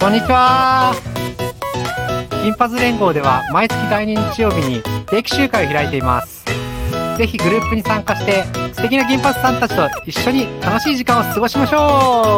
こんにちは。銀髪連合では毎月第2日曜日に定期集会を開いています。ぜひグループに参加して素敵な銀髪さんたちと一緒に楽しい時間を過ごしましょう。